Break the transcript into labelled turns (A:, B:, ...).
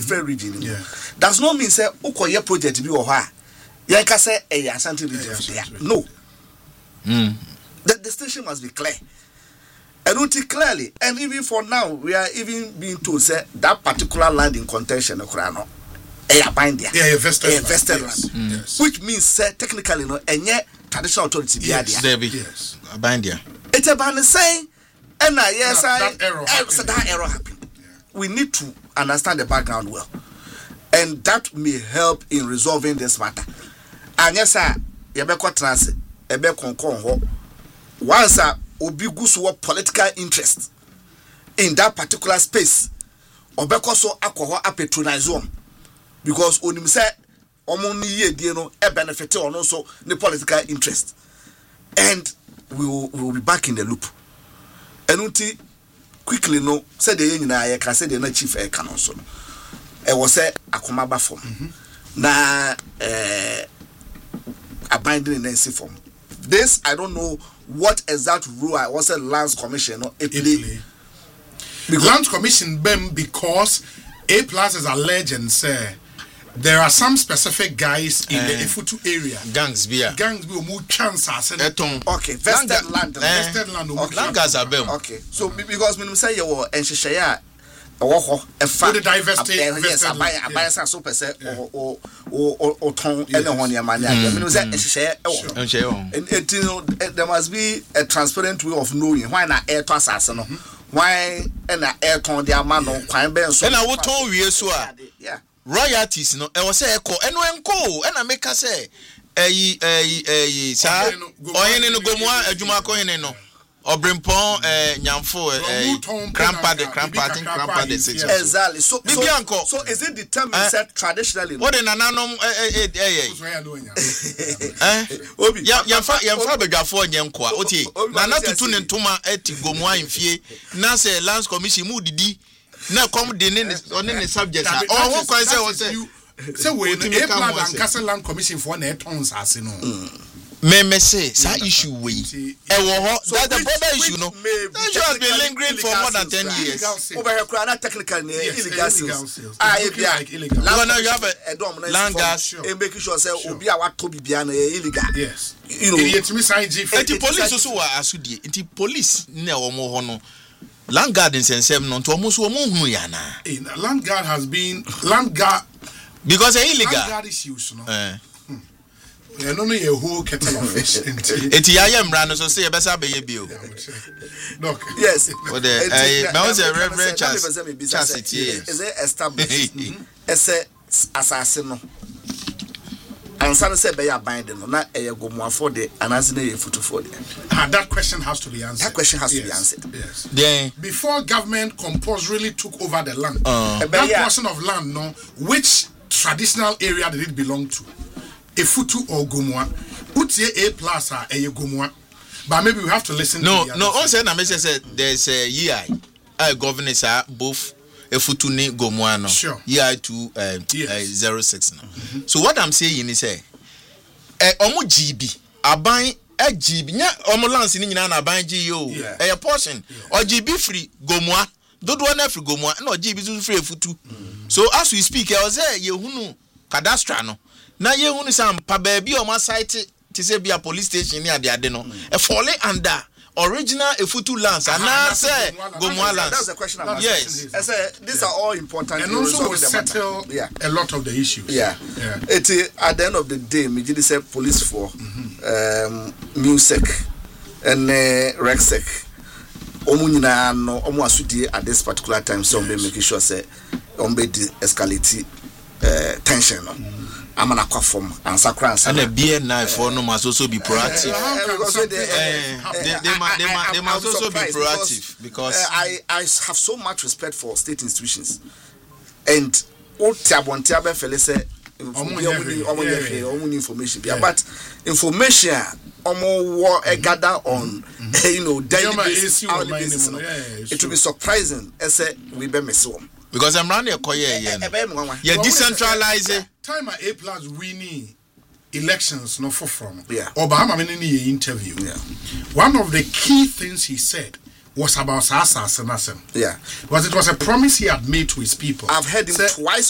A: different region. Does not mean say ukoye project bi wo ha. Yanka say a Asante region. No. The distinction must be clear. And clearly, and even for now, we are even being told say that particular land in contention,Okrano, invested land, which means say technically no, and yet traditional authority be
B: yes, bind there.
A: It's about the saying, and that error happened. We need to understand the background well, and that may help in resolving this matter. And yes, sir, you be transit, you be concon. Once obi gusu political interest in that particular space, obeko so akwo patronize because onim say omo ni ye die no e benefit on also the political interest, and we will be back in the loop. Enuti quickly no say the nyina ye ka say the na chief e ka no so e wo say akomaba form na abiding in NC form. This I don't know what exact rule I was a Lands Commission or Italy.
C: Lands Commission bem because A+ is a legend say there are some specific guys in the Ifutu area.
B: Gangs be
C: more chances.
A: Okay, vested land.
C: Vested land.
B: Langas are bem.
A: Okay, so because when we say you were and Shishaya. A fact
C: the diversity
A: yes, I buy so per se or ton anyone your money. I mean, share and there must be a transparent way of knowing why not air to assassin. Why and air ton their man on crime ben so.
B: And I would tell you so royalties no I was say echo and when co and I make us say sir oyin no gomwa adwuma ko yin no Obrimpon nyamfo crampa the six
A: exactly so is it determined that traditionally
B: what in ananom obi yamfa bedwafo nyenkoa oti na natutu ne ntoma eti gomwa mfie na say Lands Commission mu didi na come de ne subject o ho kwan
C: say we no A+ and Castle Land Commission for na tons ase no
B: me say sa issue we that's the border issue no that has been lingering for more than 10 years
A: over here crana technical illegal sales
C: illegal
B: now you have a land gas
A: and making sure say obi a wato bibia na illegal
C: yes
A: you know
C: yetimi sign G
B: the police also wa asudie the police na omo ho no land guard nsensem no to omo so omo hunu ya na
C: land guard has been land guard
B: because illegal
C: land guard issues no I don't know a whole kettle of fish.
B: It's Yayam Rano, so say a better baby.
C: Look,
A: yes,
B: but the Reverend Chastity
A: is established as a assassin. And some say they are binding, not a gomwa for the anazine futu for the.
C: That question has to be answered.
A: That question has to be answered.
C: Yes.
B: Then
C: before government compulsorily took over the land, that portion of land, no, which traditional area did it belong to? Ifutu or Gomwa, Utie A+ a Gomwa, but maybe we have to listen.
B: No, also na message said there's a EI governors are both Ifutu ni Gomwa no.
C: Sure.
B: EI 206 now. So what I'm saying is omo GB aban GB nya omo lands ni nyina na aban GO a portion or GB free Gomwa dodo na free Gomwa no GB so free Ifutu. So as we speak I was say yehunu cadastral no na ye hunu sam pa baabi o ma site ti say bia police station ni ade no e fall under original Ifutu lands and na say Gomwa lands.
A: That's the question I'm asking.
B: Yes.
A: I say these are all important
C: and also will settle a lot of the issues.
A: It at the end of the day me just say police for music and rexec omu nyina no omu asudie at this particular time so be making sure say on be escalate tension no I'm an aquaform and sacrans
B: and a BNI for no must also be proactive. They must also be proactive because
A: I have so much respect for state institutions and all Tiabontiabe fele say information but information gather on daily basis, hourly basis, it will be surprising as we be messy
B: because I'm running a koye yeah decentralize it.
C: Time A+ winning elections no for from Obama many interview. One of the key things he said was about Sasa Senasem.
A: Yeah.
C: Because it was a promise he had made to his people.
A: I've heard him twice